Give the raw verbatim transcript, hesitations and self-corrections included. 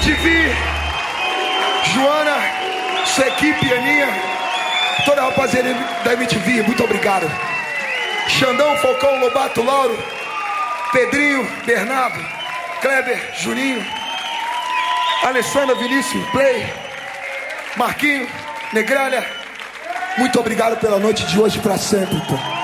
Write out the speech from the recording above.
T V, Joana, sua equipe, Aninha, toda a rapaziada da M T V, muito obrigado. Xandão, Falcão, Lobato, Lauro, Pedrinho, Bernardo, Kleber, Juninho, Alessandra, Vinícius, Play, Marquinho, Negralha, muito obrigado pela noite de hoje para sempre, pô.